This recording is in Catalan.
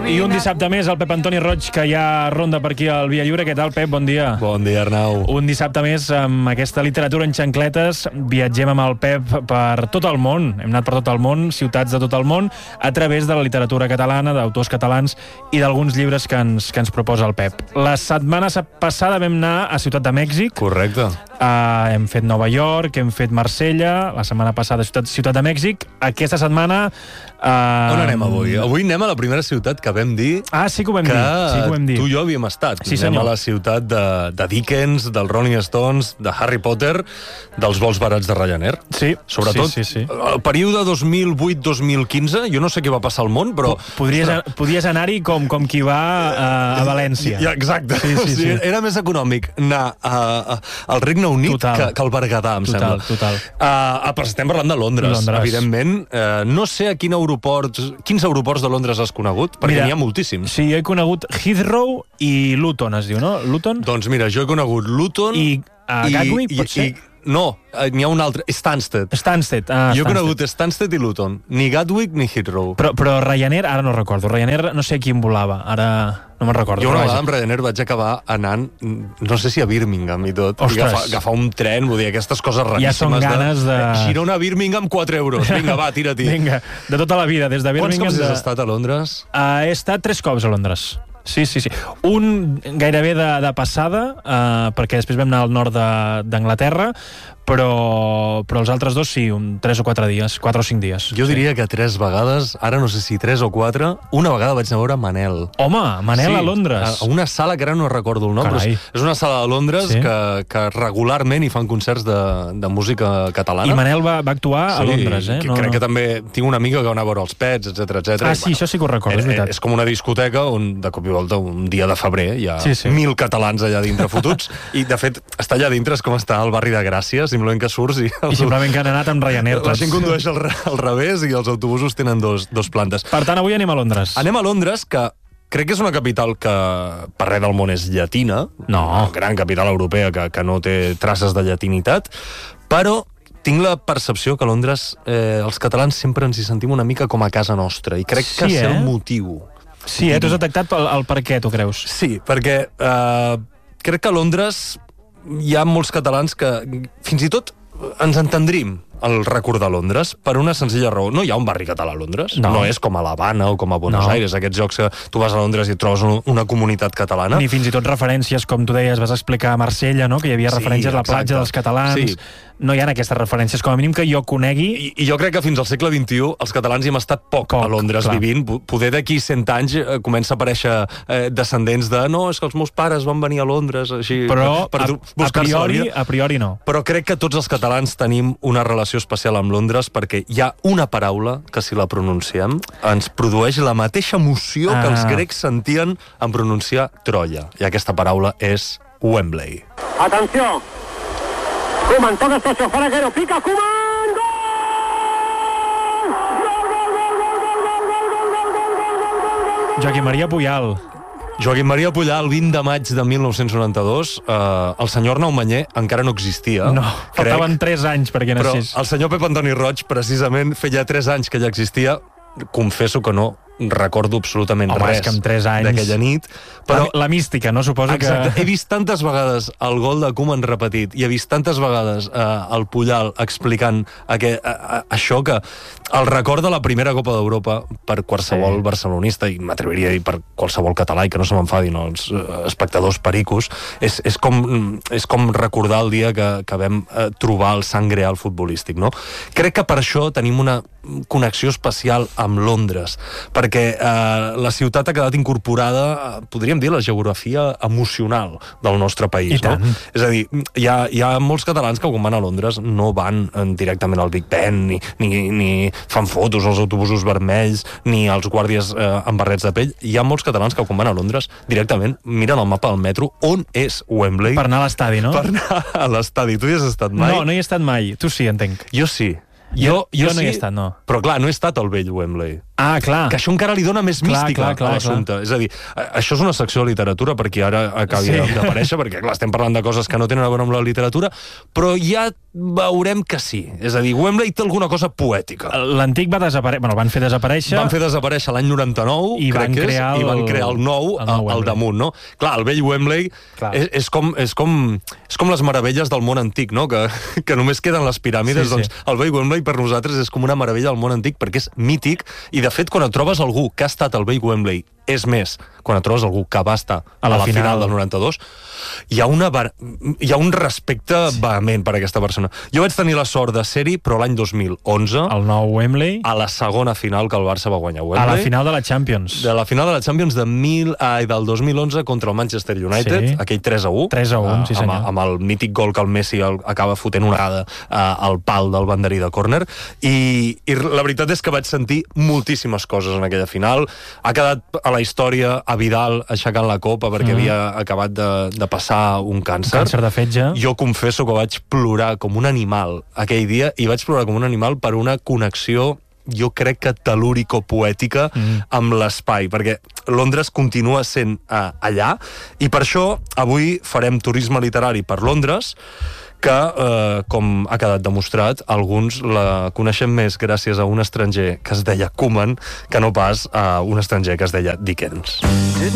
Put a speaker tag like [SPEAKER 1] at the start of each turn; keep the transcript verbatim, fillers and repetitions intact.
[SPEAKER 1] I un dissabte més, el Pep Antoni Roig, que ja ronda per aquí al Via Lliure. Què tal, Pep? Bon dia.
[SPEAKER 2] Bon dia, Arnau.
[SPEAKER 1] Un dissabte més amb aquesta literatura en xancletes. Viatgem amb el Pep per tot el món. Hem anat per tot el món, ciutats de tot el món, a través de la literatura catalana, d'autors catalans i d'alguns llibres que ens, que ens proposa el Pep. La setmana passada vam anar a Ciutat de Mèxic.
[SPEAKER 2] Correcte.
[SPEAKER 1] Uh, hem fet Nova York, hem fet Marsella, la setmana passada Ciutat, Ciutat de Mèxic. Aquesta setmana... Uh,
[SPEAKER 2] On anem avui? Avui anem a la primera ciutat que vam dir...
[SPEAKER 1] Ah, sí que ho vam
[SPEAKER 2] que
[SPEAKER 1] dir. Sí que ho vam dir.
[SPEAKER 2] tu i jo havíem estat.
[SPEAKER 1] Sí,
[SPEAKER 2] anem
[SPEAKER 1] senyor.
[SPEAKER 2] a la ciutat de, de Dickens, dels Rolling Stones, de Harry Potter, dels vols barats de Ryanair.
[SPEAKER 1] Sí,
[SPEAKER 2] Sobretot,
[SPEAKER 1] sí, sí, sí.
[SPEAKER 2] el període dos mil vuit dos mil quinze, jo no sé què va passar al món, però...
[SPEAKER 1] Podries, podies anar-hi com, com qui va a, a València.
[SPEAKER 2] Ja, exacte.
[SPEAKER 1] Sí, sí,
[SPEAKER 2] O sigui,
[SPEAKER 1] sí.
[SPEAKER 2] era més econòmic anar a, a, al Regne Unit que, que al Berguedà, em
[SPEAKER 1] Total,
[SPEAKER 2] sembla.
[SPEAKER 1] total.
[SPEAKER 2] Uh, però estem parlant de Londres,
[SPEAKER 1] Londres.
[SPEAKER 2] evidentment. Uh, no sé a quin aeroport, quins aeroports de Londres has conegut, perquè
[SPEAKER 1] Mira,
[SPEAKER 2] n'hi ha moltíssims.
[SPEAKER 1] Sí, jo he conegut Heathrow i Luton, es diu, no? Luton?
[SPEAKER 2] Doncs mira, jo he conegut Luton...
[SPEAKER 1] I a Gatwick, pot ser?
[SPEAKER 2] I, no, n'hi ha un altre, Stansted.
[SPEAKER 1] Stansted. Ah,
[SPEAKER 2] Jo he
[SPEAKER 1] Stansted.
[SPEAKER 2] conegut Stansted i Luton. Ni Gatwick ni Heathrow.
[SPEAKER 1] Però, però Ryanair, ara no recordo. Ryanair no sé a quin volava. Ara no me'n recordo.
[SPEAKER 2] Jo una
[SPEAKER 1] però
[SPEAKER 2] vegada
[SPEAKER 1] vaja.
[SPEAKER 2] amb Ryanair vaig acabar anant, no sé si a Birmingham i tot,
[SPEAKER 1] Ostres.
[SPEAKER 2] i agafar, agafar un tren, vull dir, aquestes coses raríssimes.
[SPEAKER 1] són ganes de-
[SPEAKER 2] Girona a Birmingham, quatre euros. Vinga, va, tira-t'hi.
[SPEAKER 1] Vinga, de tota la vida, des de
[SPEAKER 2] Quants
[SPEAKER 1] Birmingham...
[SPEAKER 2] cops
[SPEAKER 1] de...
[SPEAKER 2] has estat a Londres?
[SPEAKER 1] Uh, he estat tres cops a Londres. Sí, sí, sí. Un gairebé de, de passada, uh, perquè després vam anar al nord de- d'Anglaterra, però, però els altres dos sí, un tres o quatre dies, quatre o cinc dies.
[SPEAKER 2] Jo diria que tres vegades, ara no sé si tres o quatre, una vegada vaig anar a veure Manel.
[SPEAKER 1] Home, Manel
[SPEAKER 2] Sí,
[SPEAKER 1] a Londres.
[SPEAKER 2] A una sala que ara no recordo el nom, però
[SPEAKER 1] Carai.
[SPEAKER 2] és, és una sala de Londres
[SPEAKER 1] Sí.
[SPEAKER 2] que, que regularment hi fan concerts de, de música catalana.
[SPEAKER 1] I Manel va, va actuar a Londres, eh?
[SPEAKER 2] que crec que també tinc una amiga que va anar a veure els Pets, etc etc.
[SPEAKER 1] Ah, sí, això sí que ho recordo, és veritat.
[SPEAKER 2] És com una discoteca on, de cop i volta, un dia de febrer, hi ha
[SPEAKER 1] Sí, sí.
[SPEAKER 2] mil catalans allà dintre fotuts, i, de fet, estar allà dintre és com estar al barri de Gràcia, simplement que surts i...
[SPEAKER 1] I simplement que han anat amb Ryanair
[SPEAKER 2] La
[SPEAKER 1] tots.
[SPEAKER 2] gent condueix al, re- al revés i els autobusos tenen dos, dos plantes.
[SPEAKER 1] Per tant, avui anem a Londres.
[SPEAKER 2] Anem a Londres, que crec que és una capital que per res del món és llatina,
[SPEAKER 1] No.
[SPEAKER 2] una gran capital europea que, que no té traces de llatinitat, però tinc la percepció que a Londres eh, els catalans sempre ens hi sentim una mica com a casa nostra, i crec que
[SPEAKER 1] Sí,
[SPEAKER 2] és
[SPEAKER 1] eh?
[SPEAKER 2] el motiu.
[SPEAKER 1] Sí, eh? Tu has detectat el, el per què, tu creus?
[SPEAKER 2] Sí, perquè eh, crec que a Londres hi ha molts catalans que fins i tot ens entendrim al recordar Londres per una senzilla raó. No hi ha un barri català a Londres.
[SPEAKER 1] No.
[SPEAKER 2] No és com a l'Havana o com a Buenos
[SPEAKER 1] No.
[SPEAKER 2] Aires, aquests jocs que tu vas a Londres i et trobes un- una comunitat catalana.
[SPEAKER 1] Ni fins i tot referències, com tu deies, vas explicar a Marsella, no? Que hi havia
[SPEAKER 2] Sí,
[SPEAKER 1] referències a la platja
[SPEAKER 2] exacte.
[SPEAKER 1] dels catalans.
[SPEAKER 2] Sí.
[SPEAKER 1] No hi ha aquestes referències, com a mínim que jo conegui.
[SPEAKER 2] I, I jo crec que fins al segle vint-i-u els catalans hi hem estat poc,
[SPEAKER 1] Poc,
[SPEAKER 2] a Londres
[SPEAKER 1] clar.
[SPEAKER 2] vivint. Po- Poder d'aquí cent anys eh, comença a aparèixer eh, descendents de no, és que els meus pares van venir a Londres, així...
[SPEAKER 1] Però
[SPEAKER 2] per,
[SPEAKER 1] a,
[SPEAKER 2] per
[SPEAKER 1] a,
[SPEAKER 2] buscar-se la
[SPEAKER 1] priori,
[SPEAKER 2] vida.
[SPEAKER 1] a priori no.
[SPEAKER 2] Però crec que tots els catalans tenim una relació especial amb Londres perquè hi ha una paraula que, si la pronunciem, ens produeix la mateixa emoció ah. que els
[SPEAKER 1] Ah.
[SPEAKER 2] grecs sentien en pronunciar Troia. I aquesta paraula és Wembley.
[SPEAKER 3] Atenció. Koeman, toca estació, Faraguero, pica, Koeman, gol! Gol, gol, gol, gol, gol, gol, gol, gol, gol, gol, gol, gol, gol, gol.
[SPEAKER 1] Joaquim Maria Puyal.
[SPEAKER 2] Joaquim Maria Puyal, el vint de maig de mil nou-cents noranta-dos, eh, el senyor Arnau Manyer encara no existia.
[SPEAKER 1] No,
[SPEAKER 2] crec,
[SPEAKER 1] faltaven tres anys perquè
[SPEAKER 2] però
[SPEAKER 1] naixés.
[SPEAKER 2] el senyor Pep Antoni Roig, precisament, feia tres anys que ja existia. Confesso que no recordo absolutament
[SPEAKER 1] Home,
[SPEAKER 2] res
[SPEAKER 1] és que amb tres anys-
[SPEAKER 2] d'aquella nit. Però
[SPEAKER 1] La, la mística, no? Suposo
[SPEAKER 2] exacte,
[SPEAKER 1] que...
[SPEAKER 2] he vist tantes vegades el gol de Koeman repetit i he vist tantes vegades eh, el Puyal explicant aqu a, a, això, que el record de la primera Copa d'Europa per qualsevol
[SPEAKER 1] Sí.
[SPEAKER 2] barcelonista, i m'atreviria a dir per qualsevol català, i que no se m'enfadin els eh, espectadors pericos, és, és, com, és com recordar el dia que, que vam eh, trobar el sang real futbolístic, no? Crec que per això tenim una connexió especial amb Londres, perquè eh, la ciutat ha quedat incorporada, eh, podríem dir, a la geografia emocional del nostre país.
[SPEAKER 1] I tant.
[SPEAKER 2] No? És a dir, hi ha, hi ha molts catalans que quan van a Londres no van eh, directament al Big Ben, ni, ni, ni fan fotos als autobusos vermells, ni als guàrdies eh, amb barrets de pell. Hi ha molts catalans que quan van a Londres directament miren el mapa del metro on és Wembley
[SPEAKER 1] Per anar a l'estadi, no?
[SPEAKER 2] per anar a l'estadi. Tu hi has estat mai?
[SPEAKER 1] No, no hi he estat mai. Tu sí, entenc.
[SPEAKER 2] Jo sí.
[SPEAKER 1] Jo, jo, jo no
[SPEAKER 2] sí,
[SPEAKER 1] hi he estat, no.
[SPEAKER 2] Però clar, no he estat al vell Wembley.
[SPEAKER 1] Ah, clar.
[SPEAKER 2] Que això encara li dona més
[SPEAKER 1] clar,
[SPEAKER 2] mística
[SPEAKER 1] clar, clar,
[SPEAKER 2] a l'assumpte. És a dir, això és una secció de literatura perquè ara acabi sí. d'aparèixer, perquè clar, estem parlant de coses que no tenen a veure amb la literatura, però ja veurem que sí. És a dir, Wembley té alguna cosa poètica.
[SPEAKER 1] L'antic va desaparèixer, bueno, el van fer desaparèixer.
[SPEAKER 2] Van fer desaparèixer l'any noranta-nou,
[SPEAKER 1] i
[SPEAKER 2] crec
[SPEAKER 1] van
[SPEAKER 2] que és,
[SPEAKER 1] crear el,
[SPEAKER 2] i van crear el nou, el nou al damunt, no? Clar, el vell Wembley és, és, com, és, com, és com les meravelles del món antic, no? Que, que només queden les piràmides, sí, doncs sí. El vell Wembley per nosaltres és com una meravella del món antic perquè és mític, i de fet quan et trobes algú que ha estat al vell Wembley, és més, quan et trobes algú que va estar a la, a la final. final del noranta-dos, hi ha, una, hi ha un respecte sí. vehement per a aquesta persona. Jo vaig tenir la sort de ser-hi, però l'any dos mil onze...
[SPEAKER 1] El nou Wembley.
[SPEAKER 2] A la segona final que el Barça va guanyar Wembley.
[SPEAKER 1] A la final de la Champions.
[SPEAKER 2] De la final de la Champions de mil, ai, del dos mil onze contra el Manchester United, sí. aquell tres a u.
[SPEAKER 1] tres a u, uh, sí senyor.
[SPEAKER 2] Amb, amb el mític gol que el Messi el, acaba fotent una vegada uh, al pal del banderí de córner. I, I la veritat és que vaig sentir moltíssimes coses en aquella final. Ha quedat a la història a Vidal aixecant la copa perquè mm. havia acabat de, de passar un càncer.
[SPEAKER 1] Càncer de fetge.
[SPEAKER 2] Jo confesso que vaig plorar com un animal aquell dia, i vaig plorar com un animal per una connexió, jo crec que telúrico-poètica mm. amb l'espai, perquè Londres continua sent uh, allà, i per això avui farem turisme literari per Londres, que, eh, com ha quedat demostrat, alguns la coneixem més gràcies a un estranger que es deia Koeman que no pas a un estranger que es deia Dickens.